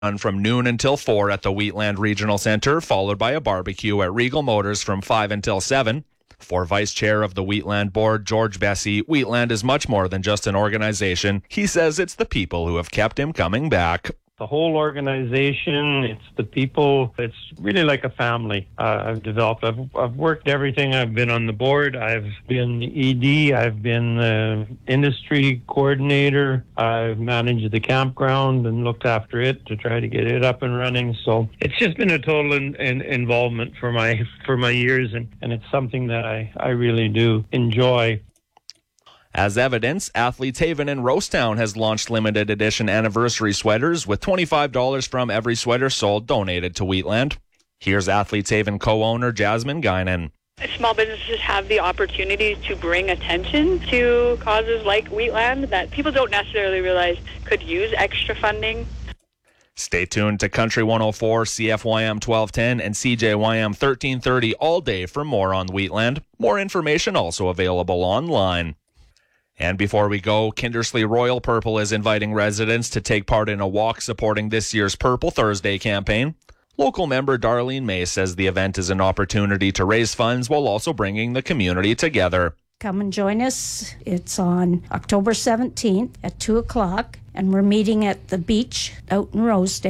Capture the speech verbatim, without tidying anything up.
run from noon until four at the Wheatland Regional Centre, followed by a barbecue at Regal Motors from five until seven. For Vice Chair of the Wheatland Board, George Bessie, Wheatland is much more than just an organization. He says it's the people who have kept him coming back. The whole organization, it's the people, it's really like a family uh, I've developed. I've, I've worked everything. I've been on the board, I've been E D, I've been uh, industry coordinator, I've managed the campground and looked after it to try to get it up and running. So it's just been a total in, in, involvement for my for my years, and, and it's something that I, I really do enjoy. As evidence, Athletes Haven in Rosetown has launched limited edition anniversary sweaters with twenty-five dollars from every sweater sold donated to Wheatland. Here's Athletes Haven co-owner Jasmine Guinan. Small businesses have the opportunity to bring attention to causes like Wheatland that people don't necessarily realize could use extra funding. Stay tuned to Country one oh four, C F Y M twelve ten, and C J Y M thirteen thirty all day for more on Wheatland. More information also available online. And before we go, Kindersley Royal Purple is inviting residents to take part in a walk supporting this year's Purple Thursday campaign. Local member Darlene May says the event is an opportunity to raise funds while also bringing the community together. Come and join us. It's on October seventeenth at two o'clock, and we're meeting at the beach out in Rosedale.